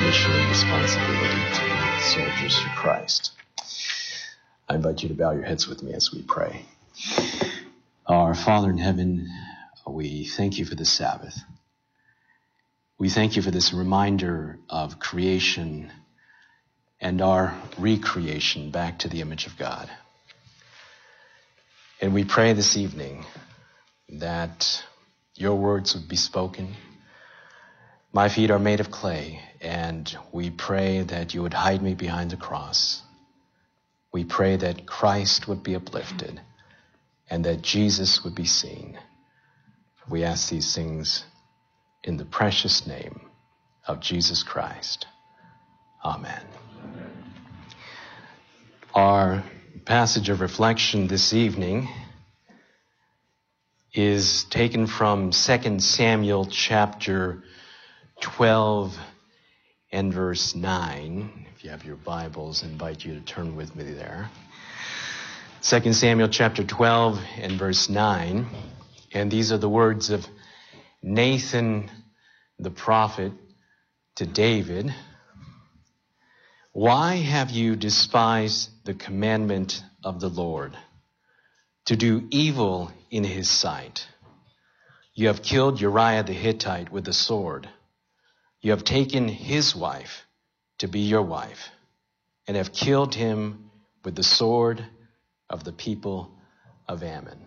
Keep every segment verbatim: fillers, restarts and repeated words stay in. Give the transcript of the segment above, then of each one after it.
mission and responsibility to be soldiers for Christ. I invite you to bow your heads with me as we pray. Our Father in heaven, we thank you for this Sabbath. We thank you for this reminder of creation and our recreation back to the image of God. And we pray this evening that your words would be spoken. My feet are made of clay, and we pray that you would hide me behind the cross. We pray that Christ would be uplifted and that Jesus would be seen. We ask these things in the precious name of Jesus Christ. Amen. Amen. Our passage of reflection this evening is taken from Second Samuel chapter twelve and verse nine. If you have your Bibles, I invite you to turn with me there. Second Samuel chapter twelve and verse nine. And these are the words of Nathan the prophet to David. Why have you despised the commandment of the Lord, to do evil in his sight? You have killed Uriah the Hittite with the sword. You have taken his wife to be your wife, and have killed him with the sword of the people of Ammon.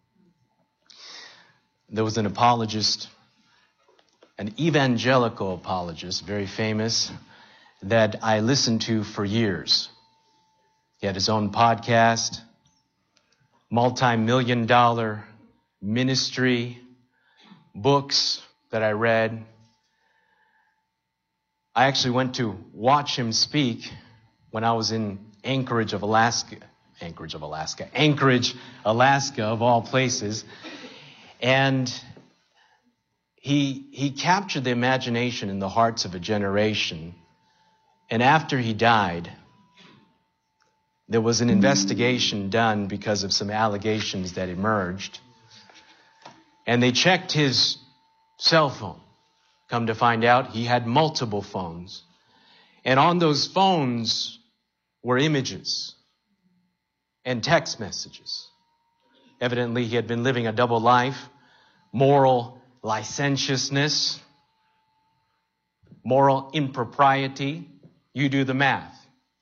There was an apologist, an evangelical apologist, very famous, that I listened to for years. He had his own podcast, multi-million dollar ministry, books that I read. I actually went to watch him speak when I was in Anchorage of Alaska. Anchorage of Alaska. Anchorage, Alaska, of all places. And he, he captured the imagination in the hearts of a generation. And after he died, there was an investigation done because of some allegations that emerged. And they checked his cell phone. Come to find out, he had multiple phones. And on those phones were images and text messages. Evidently, he had been living a double life, moral licentiousness, moral impropriety. You do the math.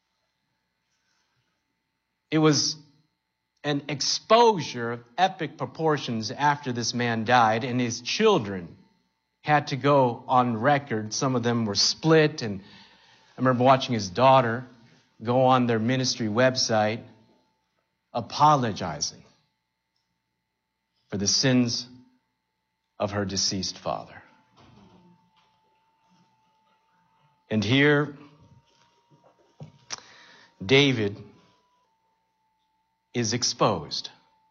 It was an exposure of epic proportions after this man died, and his children had to go on record. Some of them were split, and I remember watching his daughter go on their ministry website apologizing for the sins of her deceased father. And here, David is exposed.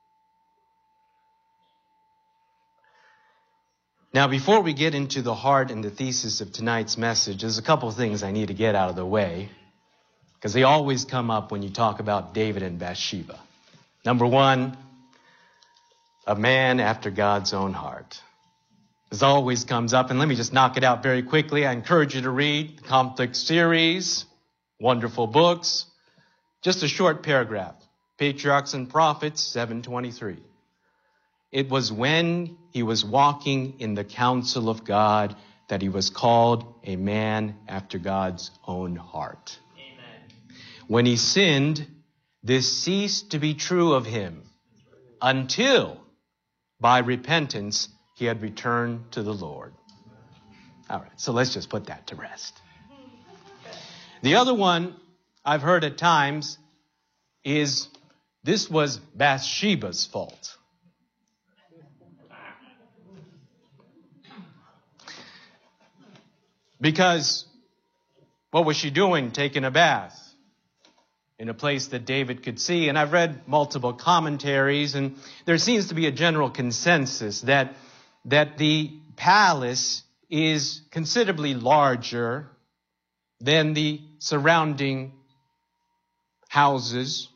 Now, before we get into the heart and the thesis of tonight's message, there's a couple of things I need to get out of the way, because they always come up when you talk about David and Bathsheba. Number one, a man after God's own heart. This always comes up, and let me just knock it out very quickly. I encourage you to read the Complex series, wonderful books. Just a short paragraph, Patriarchs and Prophets, seven twenty-three. It was when he was walking in the counsel of God that he was called a man after God's own heart. Amen. When he sinned, this ceased to be true of him until by repentance he had returned to the Lord. All right, so let's just put that to rest. The other one I've heard at times is this was Bathsheba's fault. Because what was she doing? Taking a bath in a place that David could see. And I've read multiple commentaries, and there seems to be a general consensus that, that the palace is considerably larger than the surrounding houses